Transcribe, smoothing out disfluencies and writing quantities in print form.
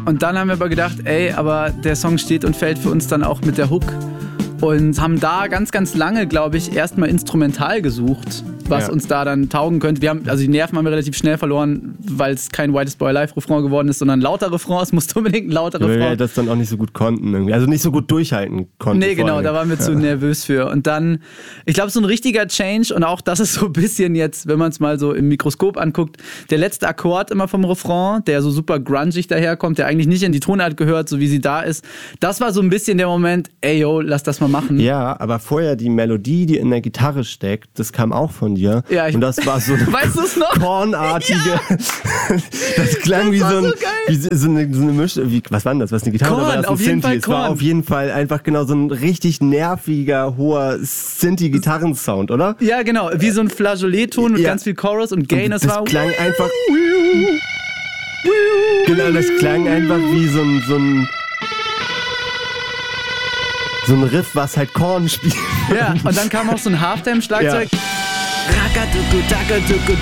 Und dann haben wir aber gedacht, aber der Song steht und fällt für uns dann auch mit der Hook. Und haben da ganz, ganz lange, glaube ich, erstmal instrumental gesucht, was uns da dann taugen könnte. Die Nerven haben wir relativ schnell verloren, weil es kein Whitest Boy Alive Refrain geworden ist, sondern ein lauter Refrain. Es musste unbedingt ein lauter Refrain. Weil wir das dann auch nicht so gut konnten irgendwie. Also nicht so gut durchhalten konnten. Nee, genau, da waren wir zu nervös für. Und dann, ich glaube, so ein richtiger Change, und auch das ist so ein bisschen jetzt, wenn man es mal so im Mikroskop anguckt, der letzte Akkord immer vom Refrain, der so super grungig daherkommt, der eigentlich nicht in die Tonart gehört, so wie sie da ist. Das war so ein bisschen der Moment, lass das mal machen. Ja, aber vorher die Melodie, die in der Gitarre steckt, das kam auch von dir. Ja, und das war so eine Kornartige. Ja. Das klang wie so eine Mischung. Was war denn das? Was eine Gitarre Korn, war? Das auf jeden Fall Es war auf jeden Fall einfach genau so ein richtig nerviger, hoher Synthi-Gitarrensound, oder? Ja, genau. Wie so ein Flageolet-Ton mit ganz viel Chorus und Gain. Das klang einfach. Genau, das klang einfach wie so ein Riff, was halt Korn spielt. Ja, und dann kam auch so ein Halftime-Schlagzeug. Ja.